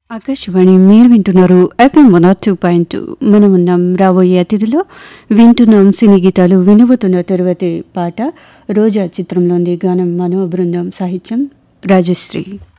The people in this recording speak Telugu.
ఆకాశవాణి మీరు వింటున్నారు FM 102.2. మనం ఉన్నాం రాబోయే అతిథిలో వింటున్నాం సినీ గీతాలు. వినబోతున్న తరువాతి పాట రోజా చిత్రంలోని గానం మనో బృందం, సాహిత్యం రాజశ్రీ.